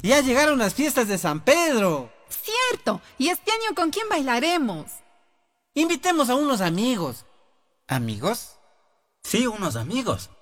Ya llegaron las fiestas de San Pedro. Cierto. ¿Y este año con quién bailaremos? Invitemos a unos amigos. ¿Amigos? Sí, unos amigos.